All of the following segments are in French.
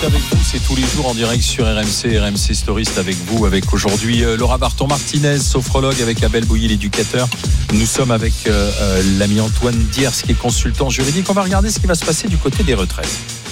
avec vous, c'est tous les jours en direct sur RMC, RMC Story, c'est avec vous, avec aujourd'hui Laura Barton-Martinez, sophrologue, avec Abel Bouilly, l'éducateur. Nous sommes avec l'ami Antoine Diers, qui est consultant juridique. On va regarder ce qui va se passer du côté des retraites.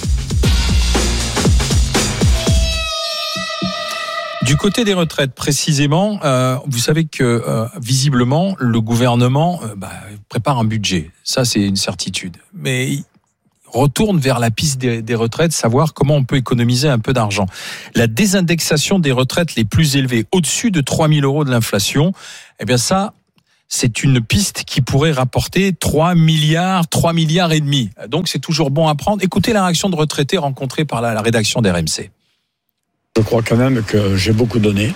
Du côté des retraites, précisément, vous savez que visiblement, le gouvernement prépare un budget. Ça, c'est une certitude. Mais il retourne vers la piste des retraites, savoir comment on peut économiser un peu d'argent. La désindexation des retraites les plus élevées, au-dessus de 3 000 € de l'inflation, eh bien ça, c'est une piste qui pourrait rapporter 3 milliards et demi. Donc, c'est toujours bon à prendre. Écoutez la réaction de retraités rencontrés par la rédaction d'RMC. Je crois quand même que j'ai beaucoup donné.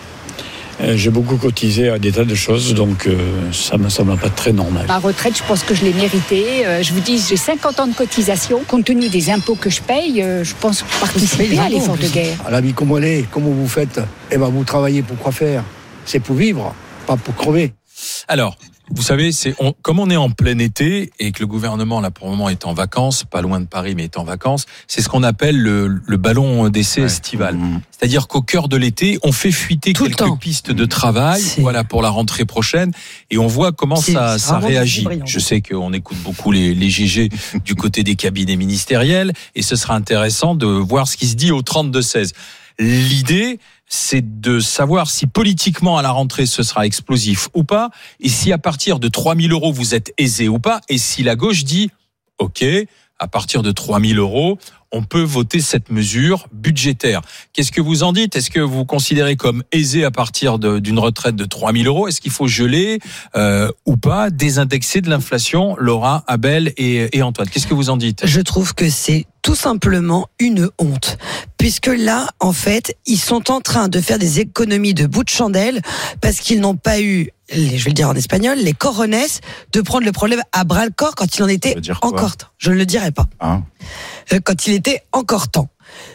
J'ai beaucoup cotisé à des tas de choses, donc ça ne m'a pas très normal. Ma retraite, je pense que je l'ai méritée. Je vous dis, j'ai 50 ans de cotisation. Compte tenu des impôts que je paye, je pense participer à l'effort de guerre. À la vie comme elle est, comment vous faites ? Vous travaillez pour quoi faire ? C'est pour vivre, pas pour crever. Alors, vous savez, comme on est en plein été et que le gouvernement, là, pour le moment, est en vacances, pas loin de Paris, mais est en vacances, c'est ce qu'on appelle le ballon d'essai estival. C'est-à-dire qu'au cœur de l'été, on fait fuiter quelques pistes de travail, pour la rentrée prochaine, et on voit comment ça réagit. Je sais qu'on écoute beaucoup les GG du côté des cabinets ministériels, et ce sera intéressant de voir ce qui se dit au 32-16. L'idée, c'est de savoir si politiquement à la rentrée ce sera explosif ou pas, et si à partir de 3 000 € vous êtes aisé ou pas, et si la gauche dit ok, à partir de 3 000 € on peut voter cette mesure budgétaire. Qu'est-ce que vous en dites ? Est-ce que vous considérez comme aisé à partir d'une retraite de 3 000 €? Est-ce qu'il faut geler ou pas, désindexer de l'inflation? Laura, Abel et Antoine, qu'est-ce que vous en dites ? Je trouve que c'est tout simplement une honte. Puisque là, en fait, ils sont en train de faire des économies de bout de chandelle parce qu'ils n'ont pas eu, je vais le dire en espagnol, les cojones de prendre le problème à bras-le-corps quand il en était encore temps. Je ne le dirai pas. Quand il était encore temps.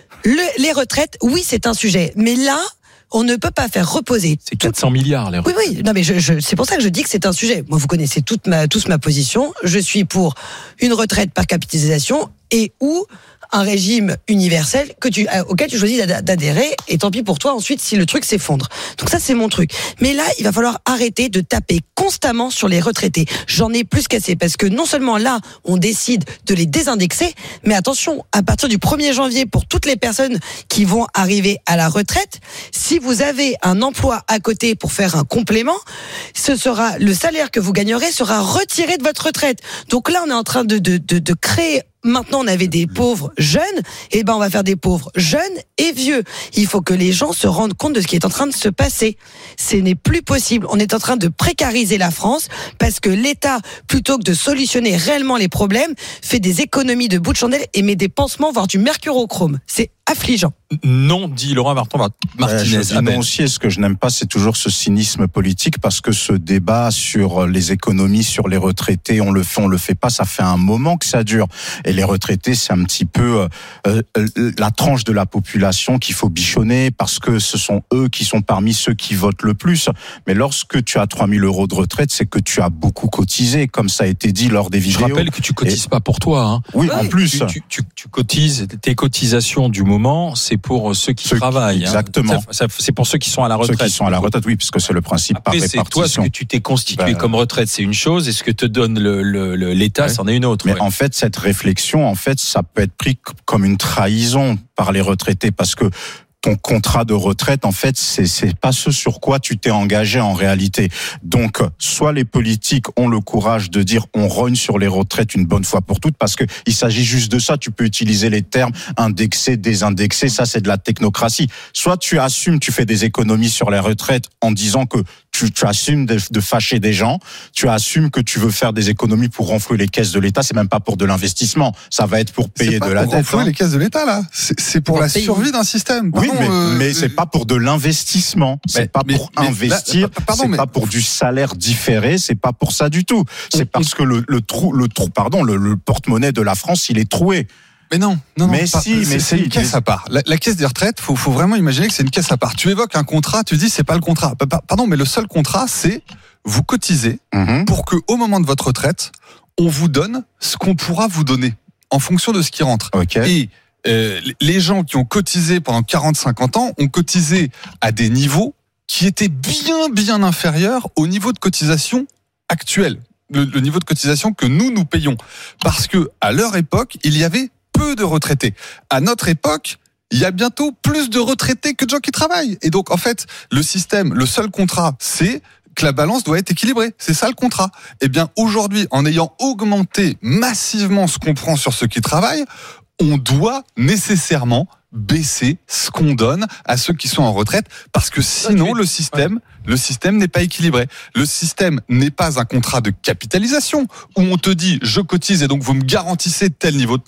Les retraites, oui, c'est un sujet. Mais là, on ne peut pas faire reposer. C'est 400 milliards, les retraites. Oui. Non, mais c'est pour ça que je dis que c'est un sujet. Moi, vous connaissez tous ma position. Je suis pour une retraite par capitalisation et ou un régime universel auquel tu choisis d'adhérer, et tant pis pour toi ensuite si le truc s'effondre. Donc ça, c'est mon truc. Mais là, il va falloir arrêter de taper constamment sur les retraités. J'en ai plus qu'assez, parce que non seulement là, on décide de les désindexer, mais attention, à partir du 1er janvier, pour toutes les personnes qui vont arriver à la retraite, si vous avez un emploi à côté pour faire un complément, le salaire que vous gagnerez sera retiré de votre retraite. Donc là, on est en train de créer. Maintenant, on avait des pauvres jeunes, on va faire des pauvres jeunes et vieux. Il faut que les gens se rendent compte de ce qui est en train de se passer. Ce n'est plus possible. On est en train de précariser la France parce que l'État, plutôt que de solutionner réellement les problèmes, fait des économies de bout de chandelle et met des pansements, voire du mercurochrome. C'est affligeant. Non, dit Laura Barton-Martinez. Non aussi, ce que je n'aime pas, c'est toujours ce cynisme politique, parce que ce débat sur les économies, sur les retraités, on le fait pas, ça fait un moment que ça dure. Et les retraités, c'est un petit peu la tranche de la population qu'il faut bichonner, parce que ce sont eux qui sont parmi ceux qui votent le plus. Mais lorsque tu as 3 000 € de retraite, c'est que tu as beaucoup cotisé, comme ça a été dit lors des vidéos. Je rappelle que tu cotises pas pour toi. Hein. Oui, en plus. Tu cotises, tes cotisations du moment, c'est pour ceux qui travaillent. Exactement. C'est pour ceux qui sont à la retraite. Ceux qui sont à la retraite, oui, puisque c'est le principe par répartition. Après, c'est toi, ce que tu t'es constitué comme retraite, c'est une chose, et ce que te donne l'État, c'en est une autre. Mais en fait, cette réflexion, ça peut être pris comme une trahison par les retraités, parce que ton contrat de retraite, en fait, c'est pas ce sur quoi tu t'es engagé en réalité. Donc, soit les politiques ont le courage de dire on rogne sur les retraites une bonne fois pour toutes, parce que il s'agit juste de ça. Tu peux utiliser les termes indexé, désindexé, ça c'est de la technocratie. Soit tu assumes, tu fais des économies sur les retraites en disant que tu assumes de fâcher des gens, tu assumes que tu veux faire des économies pour renflouer les caisses de l'État, c'est même pas pour de l'investissement, ça va être pour payer de la dette. C'est pas pour renflouer les caisses de l'État, là. C'est pour la survie d'un système. Oui, mais c'est pas pour de l'investissement, c'est pas pour investir, c'est pas pour du salaire différé, c'est pas pour ça du tout. C'est parce que le porte-monnaie de la France, il est troué. Mais non, c'est une caisse à part. La caisse des retraites, faut vraiment imaginer que c'est une caisse à part. Tu évoques un contrat, tu dis c'est pas le contrat. Pardon, mais le seul contrat, c'est vous cotisez pour que au moment de votre retraite, on vous donne ce qu'on pourra vous donner en fonction de ce qui rentre. Okay. Et les gens qui ont cotisé pendant 40-50 ans ont cotisé à des niveaux qui étaient bien inférieurs au niveau de cotisation actuel, le niveau de cotisation que nous payons. Parce que à leur époque, il y avait peu de retraités. À notre époque, il y a bientôt plus de retraités que de gens qui travaillent. Et donc, en fait, le seul contrat, c'est que la balance doit être équilibrée. C'est ça le contrat. Eh bien, aujourd'hui, en ayant augmenté massivement ce qu'on prend sur ceux qui travaillent, on doit nécessairement baisser ce qu'on donne à ceux qui sont en retraite, parce que sinon le système n'est pas équilibré. Le système n'est pas un contrat de capitalisation où on te dit je cotise et donc vous me garantissez tel niveau de